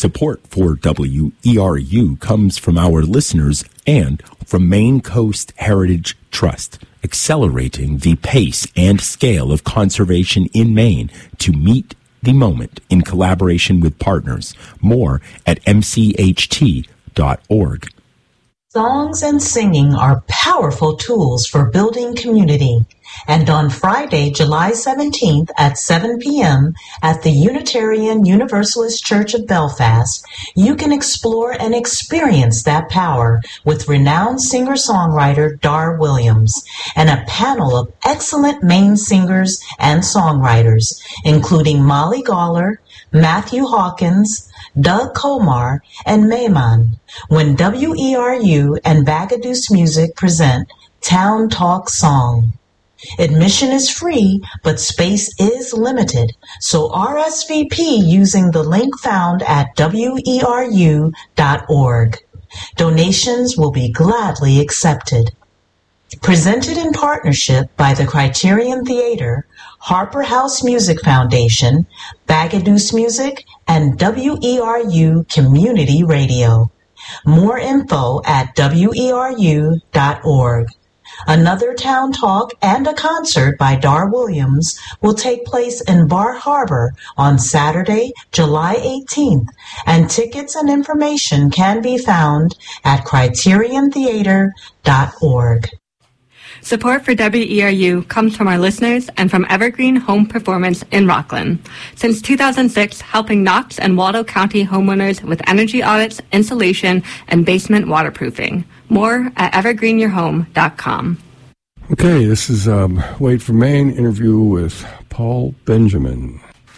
Support for WERU comes from our listeners and from Maine Coast Heritage Trust, accelerating the pace and scale of conservation in Maine to meet the moment in collaboration with partners. More at mcht.org. Songs and singing are powerful tools for building community. And on Friday, July 17th at 7 p.m. at the Unitarian Universalist Church of Belfast, you can explore and experience that power with renowned singer-songwriter Dar Williams and a panel of excellent Maine singers and songwriters, including Molly Gawler, Matthew Hawkins, Doug Komar, and Mayman, when WERU and Vagaduce Music present Town Talk Song. Admission is free, but space is limited, so RSVP using the link found at weru.org. Donations will be gladly accepted. Presented in partnership by the Criterion Theater, Harper House Music Foundation, Vagaduce Music, and WERU Community Radio. More info at weru.org. Another town talk and a concert by Dar Williams will take place in Bar Harbor on Saturday, July 18th, and tickets and information can be found at criteriontheater.org. Support for WERU comes from our listeners and from Evergreen Home Performance in Rockland. Since 2006, helping Knox and Waldo County homeowners with energy audits, insulation, and basement waterproofing. More at evergreenyourhome.com. Okay, this is Wade from Maine, interview with Paul Benjamin.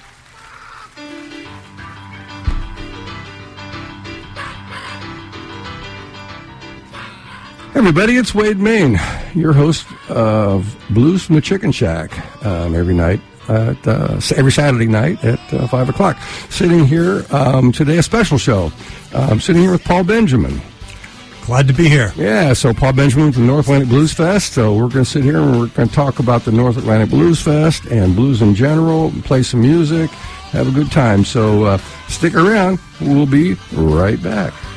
Everybody, it's Wade Maine, your host of Blues from the Chicken Shack, every Saturday night at 5 o'clock. Sitting here today, a special show. I'm sitting here with Paul Benjamin. Glad to be here. Yeah, so Paul Benjamin from the North Atlantic Blues Fest. So we're going to sit here and we're going to talk about the North Atlantic Blues Fest and blues in general, play some music, have a good time. So stick around. We'll be right back.